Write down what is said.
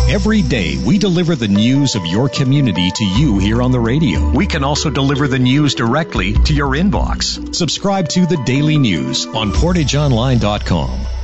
Every day, we deliver the news of your community to you here on the radio. We can also deliver the news directly to your inbox. Subscribe to the Daily News on PortageOnline.com.